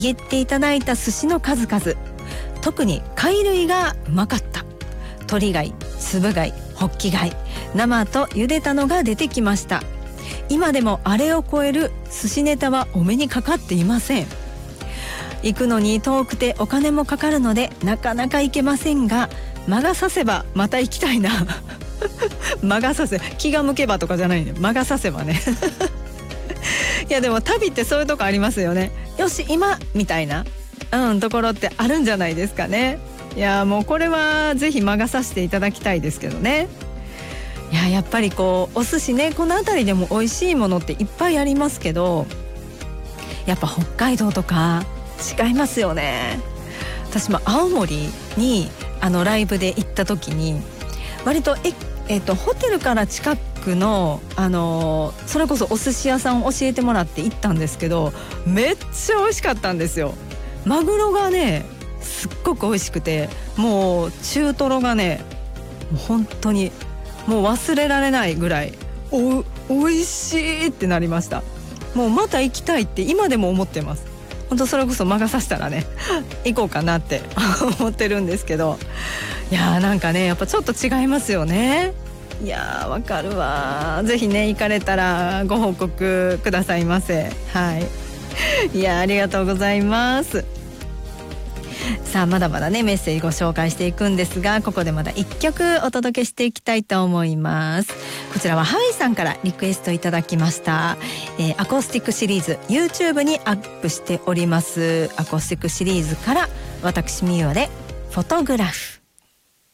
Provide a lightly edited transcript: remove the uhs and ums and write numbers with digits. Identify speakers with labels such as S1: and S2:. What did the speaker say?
S1: 言っていただいた寿司の数々、特に貝類がうまかった。鳥貝、つぶ貝、ホッキ貝、生と茹でたのが出てきました。今でもあれを超える寿司ネタはお目にかかっていません。行くのに遠くてお金もかかるのでなかなか行けませんが、間が差せばまた行きたいな間が差せ、気が向けばとかじゃないね、間が差せばねいやでも旅ってそういうとこありますよね。よし今みたいな、ところってあるんじゃないですかね。いやもうこれはぜひ間が差していただきたいですけどね。いややっぱりこうお寿司ね、この辺りでも美味しいものっていっぱいありますけど、やっぱ北海道とか違いますよね。私も青森にライブで行った時に割とホテルから近くのそれこそお寿司屋さんを教えてもらって行ったんですけど、めっちゃ美味しかったんですよ。マグロがねすっごく美味しくて、もう中トロがねもう本当にもう忘れられないぐらい美味しいってなりました。もうまた行きたいって今でも思ってます。本当それこそ魔が差したらね行こうかなって思ってるんですけど、いやなんかねやっぱちょっと違いますよね。いやわかるわ。ぜひね行かれたらご報告くださいませ。はいいやありがとうございます。さあまだまだねメッセージご紹介していくんですが、ここでまだ1曲お届けしていきたいと思います。こちらはハイさんからリクエストいただきました、アコースティックシリーズ YouTube にアップしておりますアコースティックシリーズから、私みゆでフォトグラフ。